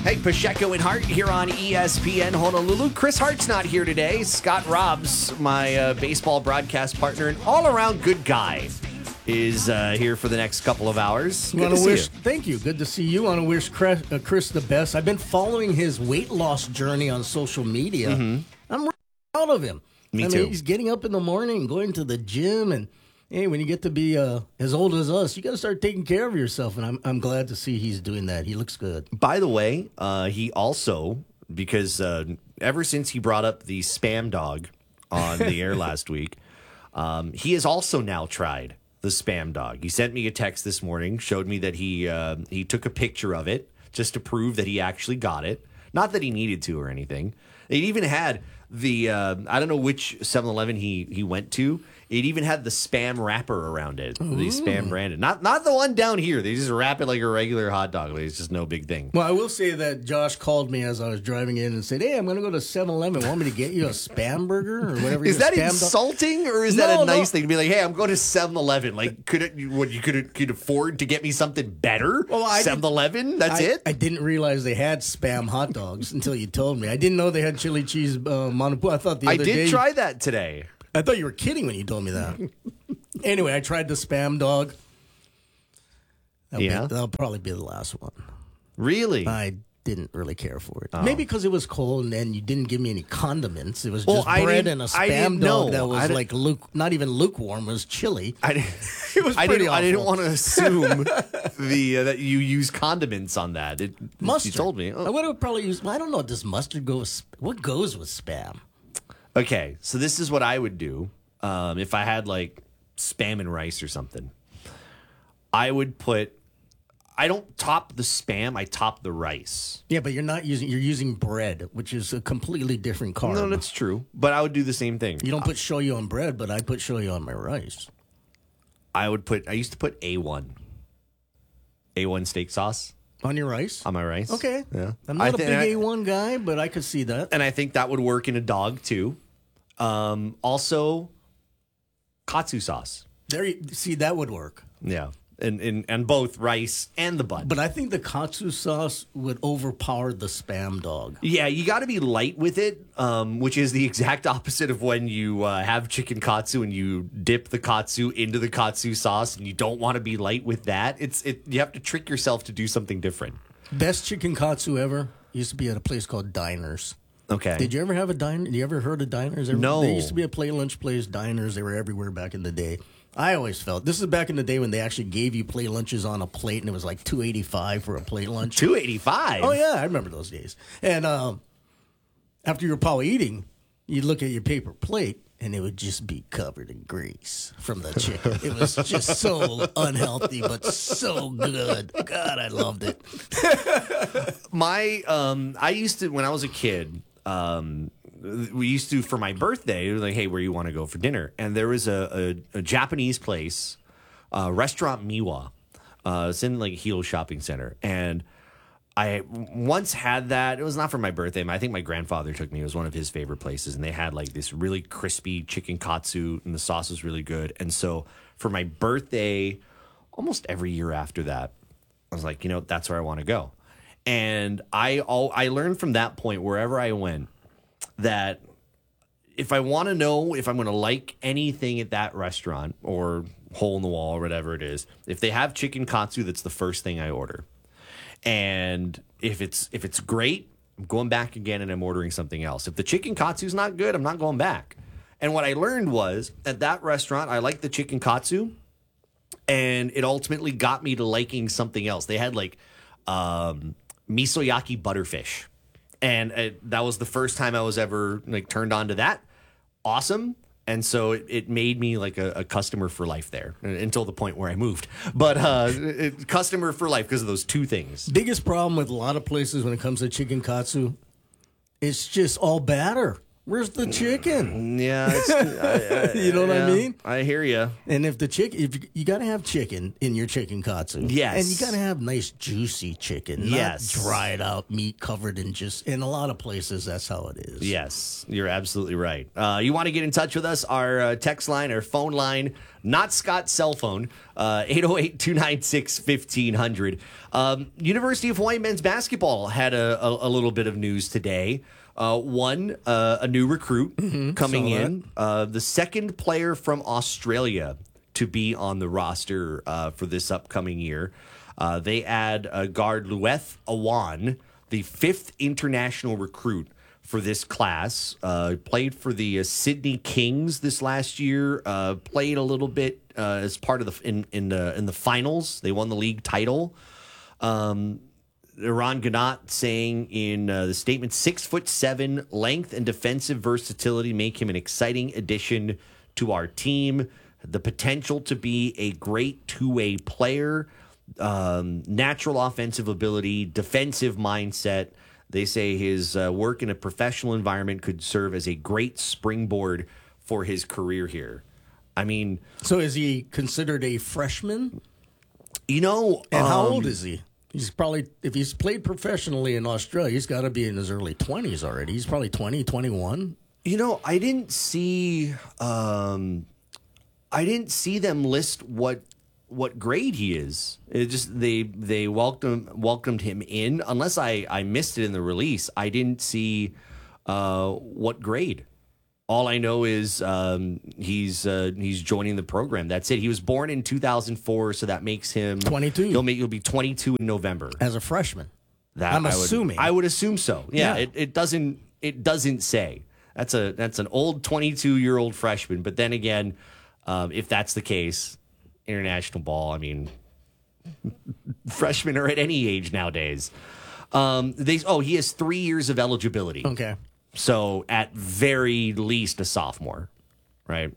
Hey, Pacheco and Hart here on ESPN Honolulu. Chris Hart's not here today. Scott Robbs, my baseball broadcast partner and all-around good guy, is here for the next couple of hours. Good to see you. Thank you. Good to see you. I want to wish Chris the best. I've been following his weight loss journey on social media. I'm really proud of him. Me too. He's getting up in the morning, going to the gym, and hey, when you get to be as old as us, you got to start taking care of yourself. And I'm glad to see he's doing that. He looks good. By the way, he also, because ever since he brought up the spam dog on the air last week, he has also now tried the spam dog. He sent me a text this morning, showed me that he took a picture of it just to prove that he actually got it. Not that he needed to or anything. It even had the, I don't know which 7-Eleven he went to. It even had the spam wrapper around it. Ooh. The spam branded. Not the one down here. They just wrap it like a regular hot dog. Like, it's just no big thing. Well, I will say that Josh called me as I was driving in and said, hey, I'm going to go to 7-Eleven. Want me to get you a spam burger or whatever? Is that insulting or is that a nice thing to be like, hey, I'm going to 7-Eleven? Like, you could afford to get me something better? Well, 7-Eleven? That's it? I didn't realize they had spam hot dogs until you told me. I didn't know they had chili cheese Monopoly. I thought I did try that today. I thought you were kidding when you told me that. Anyway, I tried the spam dog. That'll probably be the last one. Really? I didn't really care for it. Maybe because it was cold and then you didn't give me any condiments. It was just bread and a spam dog that was like not even lukewarm. It was chilly. It was pretty awful. I didn't want to assume that you use condiments on that. Mustard. You told me. I would have probably used. I don't know. Does mustard go with what goes with spam? Okay, so this is what I would do if I had like spam and rice or something. I don't top the spam, I top the rice. Yeah, but you're using bread, which is a completely different carb. No, that's true. But I would do the same thing. You don't put shoyu on bread, but I put shoyu on my rice. I used to put A1 steak sauce. On your rice? On my rice. Okay. Yeah. I'm not a big A1 guy, but I could see that. And I think that would work in a dog too. Also, katsu sauce. See, that would work. Yeah. And both rice and the bun. But I think the katsu sauce would overpower the spam dog. Yeah, you got to be light with it, which is the exact opposite of when you have chicken katsu and you dip the katsu into the katsu sauce, and you don't want to be light with that. You have to trick yourself to do something different. Best chicken katsu ever used to be at a place called Diners. Okay. Did you ever have a diner? Did you ever heard of Diners? No. There used to be a play lunch place, Diners. They were everywhere back in the day. I always felt this is back in the day when they actually gave you plate lunches on a plate, and it was like $2.85 for a plate lunch. $2.85? Oh yeah, I remember those days. And after you were probably eating, you'd look at your paper plate, and it would just be covered in grease from the chicken. It was just so unhealthy, but so good. God, I loved it. I used to, when I was a kid, we used to, for my birthday, it was like, hey, where you want to go for dinner? And there was a Japanese place, restaurant Miwa. It's in like a Hilo shopping center. And I once had that. It was not for my birthday. I think my grandfather took me. It was one of his favorite places. And they had like this really crispy chicken katsu, and the sauce was really good. And so for my birthday, almost every year after that, I was like, that's where I want to go. And I learned from that point, wherever I went, that if I want to know if I'm going to like anything at that restaurant or hole in the wall or whatever it is, if they have chicken katsu, that's the first thing I order. And if it's great, I'm going back again and I'm ordering something else. If the chicken katsu's not good, I'm not going back. And what I learned was at that restaurant, I liked the chicken katsu, and it ultimately got me to liking something else. They had like misoyaki butterfish. And that was the first time I was ever like turned on to that. Awesome. And so it made me like a customer for life there until the point where I moved. But customer for life because of those two things. Biggest problem with a lot of places when it comes to chicken katsu, it's just all batter. Where's the chicken? Yeah, you know what I mean. I hear you. And if you got to have chicken in your chicken katsu, yes, and you got to have nice juicy chicken, yes, not dried out meat covered in just. In a lot of places, that's how it is. Yes, you're absolutely right. You want to get in touch with us? Our text line, our phone line, not Scott's cell phone. 808-296-1500. University of Hawaii men's basketball had a little bit of news today. One, a new recruit coming in. The second player from Australia to be on the roster for this upcoming year. They add guard Lueth Awan, the fifth international recruit for this class. Played for the Sydney Kings this last year. Played a little bit as part of in the finals. They won the league title. Iran Ganat saying in the statement, 6'7", length and defensive versatility make him an exciting addition to our team. The potential to be a great two-way player, natural offensive ability, defensive mindset. They say his work in a professional environment could serve as a great springboard for his career here. I mean, so is he considered a freshman? You know, and how old is he? He's probably, if he's played professionally in Australia, he's got to be in his early 20s already. He's probably 20, 21. You know, I didn't see them list what grade he is. It just they welcomed him in. Unless I missed it in the release, I didn't see what grade. All I know is he's joining the program. That's it. He was born in 2004, so that makes him 22. He'll be 22 in November as a freshman. I'm assuming. I would assume so. Yeah. It doesn't say. That's an old 22-year-old freshman. But then again, if that's the case, international ball. I mean, freshmen are at any age nowadays. He has 3 years of eligibility. Okay. So at very least a sophomore, right?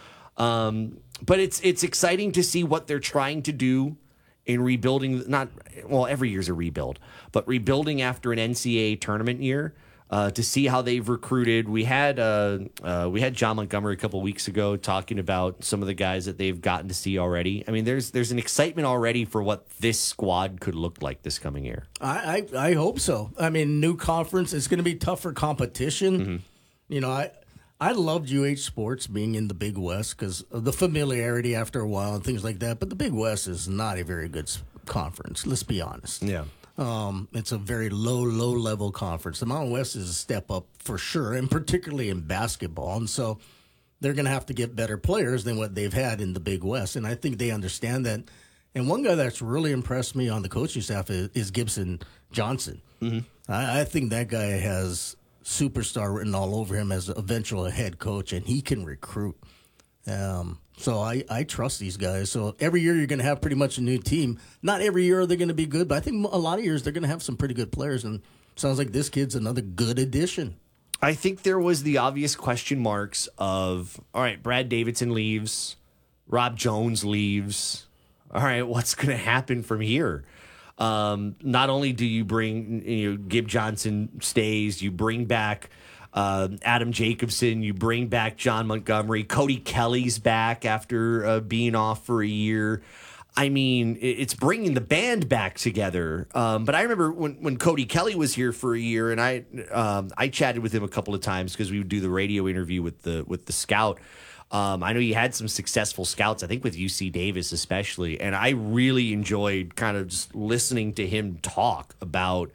But it's exciting to see what they're trying to do in rebuilding. Every year's a rebuild, but rebuilding after an NCAA tournament year. To see how they've recruited. We had John Montgomery a couple weeks ago talking about some of the guys that they've gotten to see already. I mean, there's an excitement already for what this squad could look like this coming year. I hope so. I mean, new conference, it's going to be tougher competition. Mm-hmm. You know, I loved UH Sports being in the Big West because of the familiarity after a while and things like that. But the Big West is not a very good conference. Let's be honest. Yeah. It's a very low level conference. The Mountain West is a step up for sure, and particularly in basketball. And so they're going to have to get better players than what they've had in the Big West. And I think they understand that. And one guy that's really impressed me on the coaching staff is Gibson Johnson. Mm-hmm. I think that guy has superstar written all over him as an eventual head coach, and he can recruit. So I trust these guys. So every year you're going to have pretty much a new team. Not every year are they going to be good, but I think a lot of years they're going to have some pretty good players. And it sounds like this kid's another good addition. I think there was the obvious question marks of, all right, Brad Davidson leaves, Rob Jones leaves. All right, what's going to happen from here? Not only do you bring, Gib Johnson stays, you bring back Adam Jacobson, you bring back John Montgomery, Cody Kelly's back after being off for a year. I mean, it's bringing the band back together. But I remember when Cody Kelly was here for a year, and I chatted with him a couple of times because we would do the radio interview with the scout. I know he had some successful scouts, I think with UC Davis especially, and I really enjoyed kind of just listening to him talk about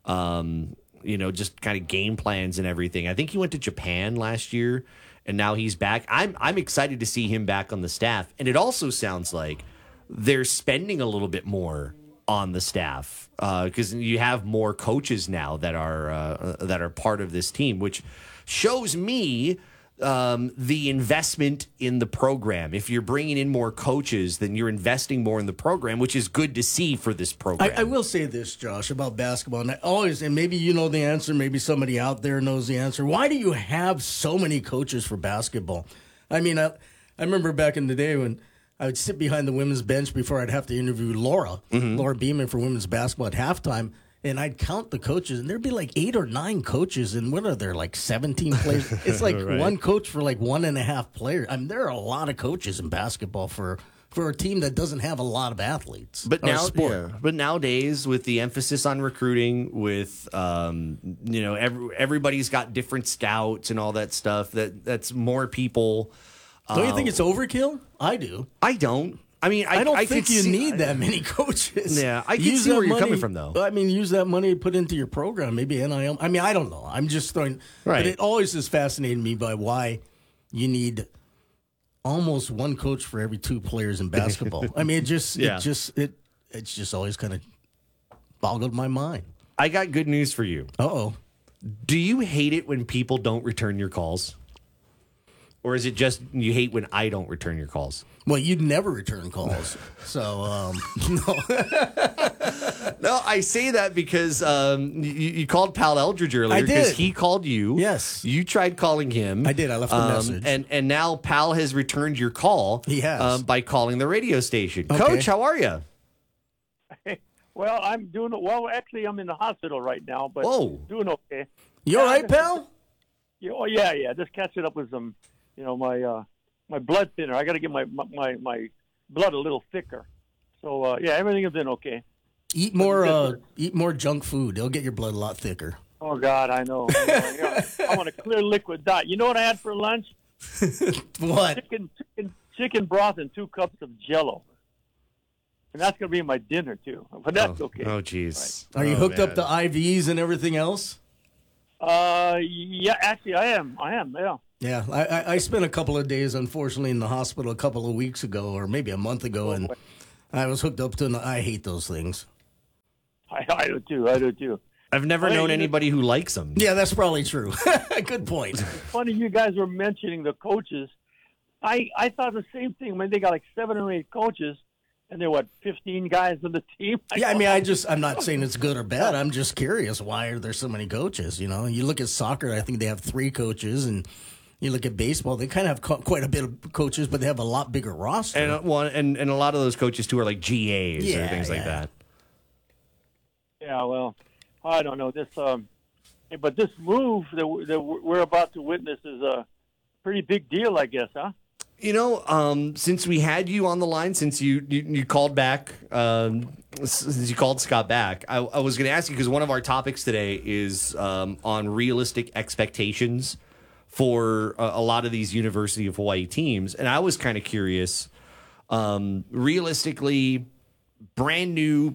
just kind of game plans and everything. I think he went to Japan last year, and now he's back. I'm excited to see him back on the staff. And it also sounds like they're spending a little bit more on the staff because you have more coaches now that are part of this team, which shows me the investment in the program. If you're bringing in more coaches, then you're investing more in the program, which is good to see for this program. I will say this, Josh, about basketball, and maybe you know the answer, maybe somebody out there knows the answer. Why do you have so many coaches for basketball? I mean, I remember back in the day when I would sit behind the women's bench before I'd have to interview Laura Beeman for women's basketball at halftime. And I'd count the coaches, and there'd be like 8 or 9 coaches, and what are there, like 17 players? It's like right. One coach for like 1.5 players. I mean, there are a lot of coaches in basketball for a team that doesn't have a lot of athletes. But nowadays, with the emphasis on recruiting, with everybody's got different scouts and all that stuff. That's more people Don't you think it's overkill? I do. I don't. I mean, I don't think could you see- need that many coaches. Yeah, I can Use see that where you're money- coming from, though. I mean, use that money to put into your program, maybe NIL. I mean, I don't know. I'm just throwing. Right. But it always has fascinated me by why you need almost one coach for every two players in basketball. I mean, it's just always kind of boggled my mind. I got good news for you. Uh-oh. Do you hate it when people don't return your calls? Or is it just you hate when I don't return your calls? Well, you'd never return calls. So, no. No, I say that because you called Pal Eldridge earlier. I did. Because he called you. Yes. You tried calling him. I did. I left a message. And now Pal has returned your call. He has. By calling the radio station. Okay. Coach, how are you? Well, I'm doing well. Actually, I'm in the hospital right now, but Whoa. doing okay. You all right, pal? Yeah. Just catching up with some, my blood thinner. I got to get my blood a little thicker. So everything has been okay. Eat more junk food. It'll get your blood a lot thicker. Oh God, I know. I want a clear liquid diet. You know what I had for lunch? What? Chicken broth and 2 cups of Jello. And that's going to be my dinner, too. But that's okay. Oh, jeez. Are you hooked up to IVs and everything else? Yeah, actually, I am, yeah. Yeah, I spent a couple of days, unfortunately, in the hospital a couple of weeks ago, or maybe a month ago, and I was hooked up to. I hate those things. I do too. I've never known anybody who likes them. Yeah, that's probably true. Good point. Funny, you guys were mentioning the coaches. I thought the same thing. I mean, they got like 7 or 8 coaches, and there were 15 guys on the team. Yeah, I mean, I'm not saying it's good or bad. I'm just curious. Why are there so many coaches? You know, you look at soccer, I think they have 3 coaches, and you look at baseball, they kind of have quite a bit of coaches, but they have a lot bigger roster. And a lot of those coaches, too, are like GAs or things like that. Yeah, well, I don't know. But this move that we're about to witness is a pretty big deal, I guess, huh? You know, since we had you on the line, since you called back, since you called Scott back, I was going to ask you, because one of our topics today is on realistic expectations for a lot of these University of Hawaii teams. And I was kind of curious, realistically, brand new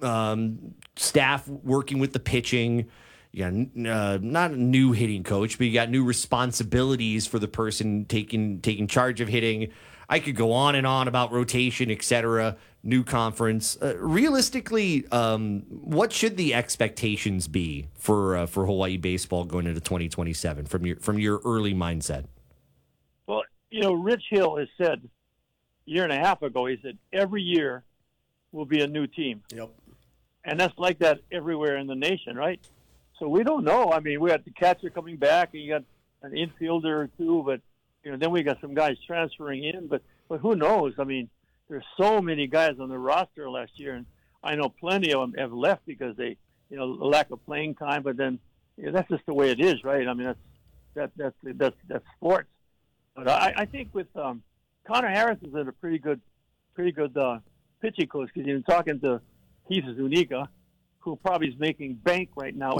staff working with the pitching. You got not a new hitting coach, but you got new responsibilities for the person taking charge of hitting. I could go on and on about rotation, etc. New conference. Realistically, what should the expectations be for Hawaii baseball going into 2027 from your early mindset? Well, Rich Hill has said a year and a half ago. He said every year will be a new team. Yep. And that's like that everywhere in the nation, right? So we don't know. I mean, we got the catcher coming back, and you got an infielder or two, but then we got some guys transferring in. But who knows? I mean, there's so many guys on the roster last year, and I know plenty of them have left because they, lack of playing time. But then that's just the way it is, right? I mean, that's sports. But I think with Connor Harris is a pretty good pitching coach, because you're talking to Keith Zuniga, who probably is making bank right now.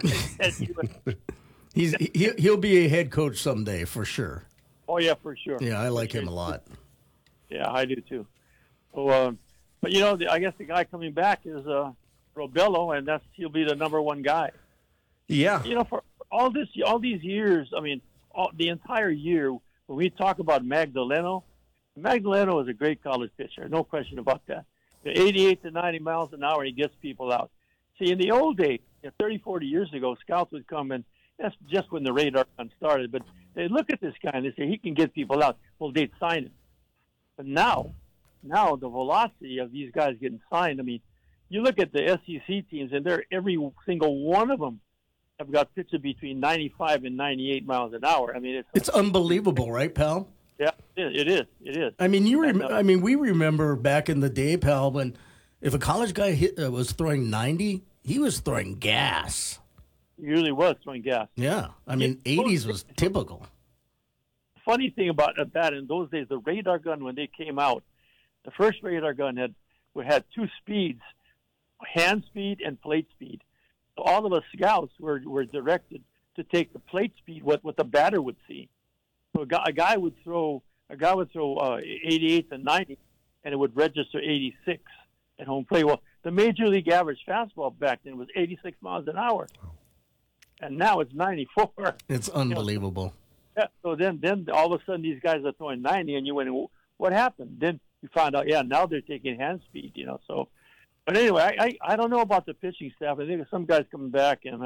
He'll be a head coach someday for sure. Oh yeah, for sure. Yeah, I like him a lot. Yeah, I do too. So, but I guess the guy coming back is Robello, and he'll be the number 1 guy. Yeah. For all these years, I mean, the entire year when we talk about Magdaleno is a great college pitcher, no question about that. 88 to 90 miles an hour, he gets people out. See, in the old days, 30, 40 years ago, scouts would come in. That's just when the radar gun started. But they look at this guy and they say, he can get people out. Well, they'd sign him. But now the velocity of these guys getting signed, I mean, you look at the SEC teams, and every single one of them have got pitches between 95 and 98 miles an hour. I mean, it's unbelievable, right, pal? Yeah, it is. It is. I mean, we remember back in the day, pal, when if a college guy was throwing 90, he was throwing gas. He really was throwing gas. Yeah. I mean, 80s was typical. Funny thing about that, in those days, the radar gun, when they came out, the first radar gun had 2 speeds, hand speed and plate speed. So all of us scouts were directed to take the plate speed, what the batter would see. So a guy would throw a guy would throw 88 to 90, and it would register 86 at home plate. Well, the major league average fastball back then was 86 miles an hour, and now it's 94. It's unbelievable. Yeah, so then all of a sudden these guys are throwing 90, and you went, what happened? Then you find out, now they're taking hand speed, So, but anyway, I don't know about the pitching staff. I think there's some guys coming back, and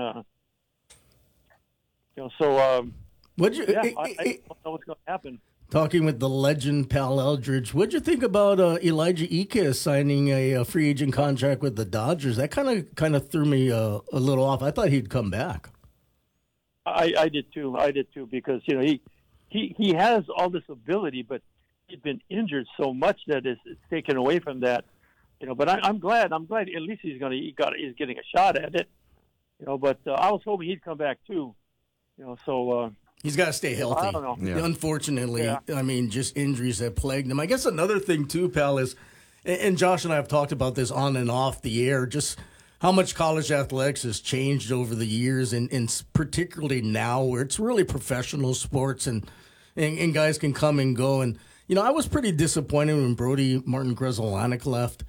What'd you? I don't know what's going to happen. Talking with the legend Pal Eldridge, what'd you think about Elijah Iké signing a free agent contract with the Dodgers? That kind of threw me a little off. I thought he'd come back. I did too. Because he has all this ability, but he's been injured so much that it's taken away from that. But I'm glad. At least he's getting a shot at it. But I was hoping he'd come back too. He's got to stay healthy. I don't know. Yeah. Unfortunately, I mean, just injuries have plagued him. I guess another thing too, Pal, is, and Josh and I have talked about this on and off the air, just how much college athletics has changed over the years, and particularly now where it's really professional sports and guys can come and go. And, I was pretty disappointed when Brody Martin Grzelanic left.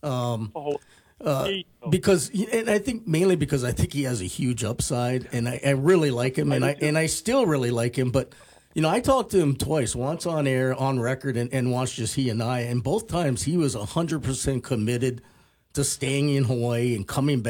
Because, and I think mainly because I think he has a huge upside, and I really like him, and I still really like him. But I talked to him twice, once on air, on record, and once just he and I, and both times he was 100% committed to staying in Hawaii and coming back.